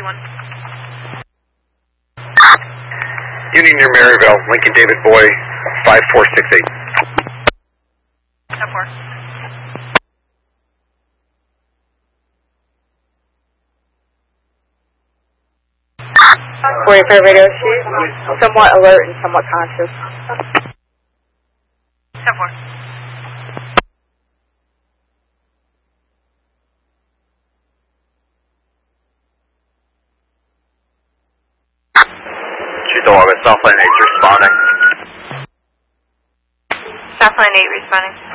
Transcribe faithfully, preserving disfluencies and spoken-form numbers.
one. Union near Maryville, Lincoln David Boy, five four six eight. ten four. forty-four radio, she's somewhat alert and somewhat conscious. ten four. Shoot the August, Southline eight responding. Southline eight responding.